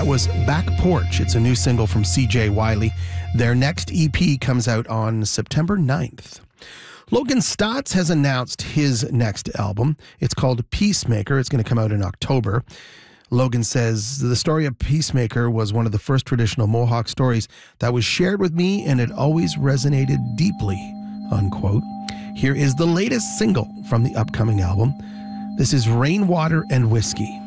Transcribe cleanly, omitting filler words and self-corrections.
That was Back Porch. It's a new single from CJ Wiley. Their next EP comes out on September 9th. Logan Stotts has announced his next album. It's called Peacemaker. It's going to come out in October. Logan says, the story of Peacemaker was one of the first traditional Mohawk stories that was shared with me, and it always resonated deeply, unquote. Here is the latest single from the upcoming album. This is Rainwater and Whiskey.